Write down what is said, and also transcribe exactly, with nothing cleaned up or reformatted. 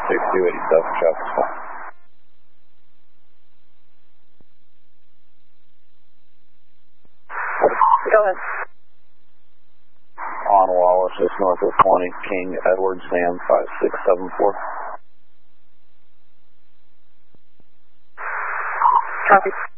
six two eighty-seven, traffic one. Go ahead. On Wallace, it's north of twenty, King Edward Sam five six seven four. Copy.